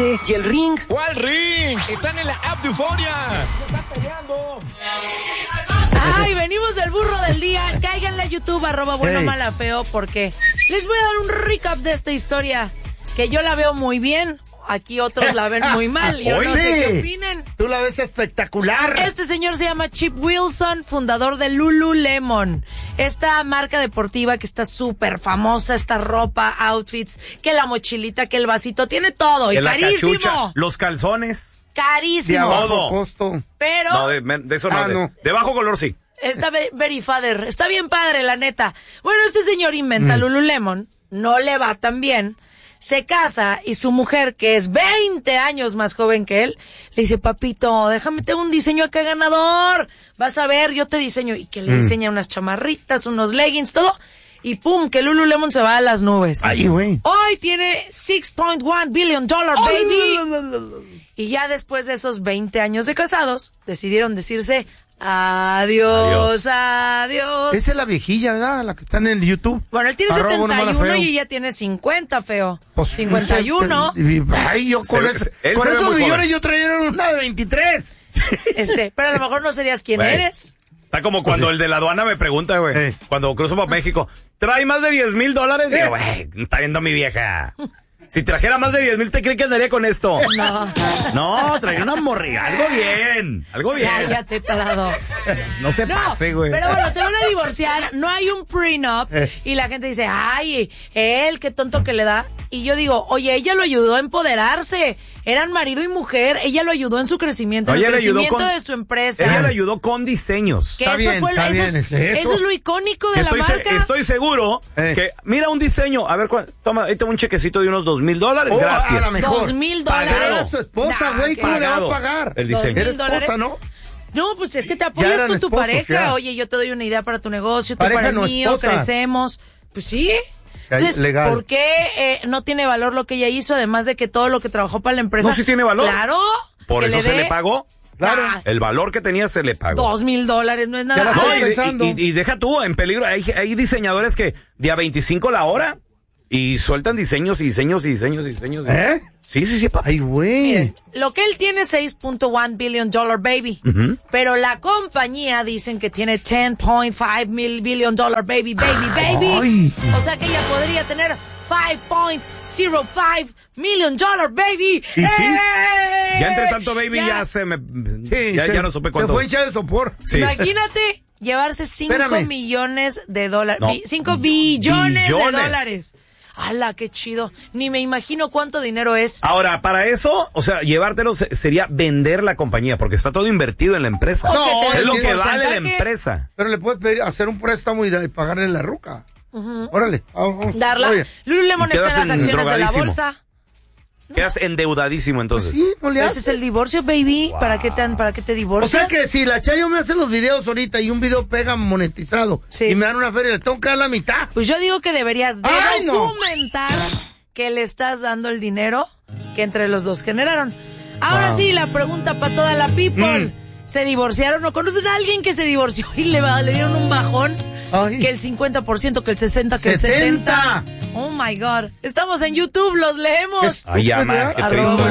Espérate, ¿y el ring? ¿Cuál ring? Están en la app de Euforia. ¡Se están peleando! Ay, venimos del burro del día. Cáiganle a YouTube, @buenomalafeo, porque les voy a dar un recap de esta historia, que yo la veo muy bien. Aquí otros la ven muy mal. Yo no sé qué opinen. Tú la ves espectacular. Este señor se llama Chip Wilson, fundador de Lululemon. Esta marca deportiva que está súper famosa, esta ropa, outfits, que la mochilita, que el vasito, tiene todo. Y carísimo. Cachucha, los calzones. Carísimo. De bajo Todo. costo. Pero No, de eso no. no. De bajo color sí. está very father. Está bien padre, la neta. Bueno, este señor inventa Lululemon. No le va tan bien. Se casa y su mujer, que es 20 años más joven que él, le dice, papito, déjame, tengo un diseño acá ganador. Vas a ver, yo te diseño. Y que le diseña unas chamarritas, unos leggings, todo. Y pum, que Lululemon se va a las nubes. Ay, güey. Hoy tiene $6.1 billion, baby. Y ya después de esos 20 años de casados, decidieron decirse adiós. Esa es la viejilla, ¿verdad? La que está en el YouTube. Bueno, él tiene @buenomalafeo. 71 y ella tiene 50, feo. Pues, 51. Ay, yo con, Él se ve esos muy millones joven. yo traía una de 23. Pero a lo mejor no serías quien Güey. eres. Está como cuando el de la aduana me pregunta, güey. Cuando cruzo por México, ¿trae más de $10,000? Digo, güey, está viendo mi vieja. Si trajera más de 10,000, ¿te cree que andaría con esto? No, traía una morriga. Algo bien. Cállate, tarado. No se pase, güey. Pero bueno, se van a divorciar, no hay un prenup y la gente dice, ay, él, qué tonto que le da. Y yo digo, oye, ella lo ayudó a empoderarse. Eran marido y mujer, ella lo ayudó en su crecimiento, en el crecimiento de su empresa. Ella le ayudó con diseños. Que eso es lo icónico de la marca. Estoy seguro que, mira un diseño, a ver, toma, ahí tengo un chequecito de unos $2,000, gracias. A la mejor. $2,000. Pagado a su esposa, güey, ¿cómo le va a pagar? El diseño. Eres esposa, ¿no? No, pues es que te apoyas con tu esposos, pareja. ya. Oye, yo te doy una idea para tu negocio, tú Pareja, para el no mío, esposa. crecemos. Pues sí. Entonces, legal. ¿por qué no tiene valor lo que ella hizo, además de que todo lo que trabajó para la empresa? No, sí tiene valor. Claro. Por que eso se dé- le pagó. Claro. Ah, El valor que tenía se le pagó. $2,000 no es Ya nada. la No, estoy pensando. y deja tú en peligro. Hay diseñadores que de a 25 la hora y sueltan diseños y diseños y diseños y diseños. ¿Eh? Sí, papá. Ay, güey. Miren, lo que él tiene es $6.1 billion, baby. Pero la compañía dicen que tiene $10.5 billion, baby. Ay. O sea que ella podría tener $5.05 million, baby. ¿Y sí? Ya entre tanto, baby, ya no supe cuánto. Se fue hincha de sopor. Sí. Imagínate llevarse 5 Espérame. millones de dólares. No. 5 billones de Billones. dólares. ¡Hala, qué chido! Ni me imagino cuánto dinero es. Ahora, para eso, o sea, llevártelo sería vender la compañía, porque está todo invertido en la empresa. Ok, No, te Es lo doy que un vale la porcentaje, empresa. Pero le puedes pedir, hacer un préstamo y pagarle la ruca. Órale. Vamos. Darla. Oye, Lululemon Y está quedas en las acciones de la drogadísimo. bolsa. Quedas endeudadísimo entonces. sí, no le Pero haces. ese es el divorcio, baby. Wow. ¿Para qué te O divorcias? sea que si la Chayo me hace los videos ahorita y un video pega monetizado Sí. y me dan una feria, le tengo que dar la mitad. Pues yo digo que deberías de ¡Ay, no! documentar que le estás dando el dinero que entre los dos generaron. Ahora sí, la pregunta para toda la people. ¿Se divorciaron o conocen a alguien que se divorció y le dieron un bajón? Ay. Que el 50%, que el 60%, que el 70%. Oh my God. Estamos en YouTube, los leemos. Ay, ama, qué Arroba triste.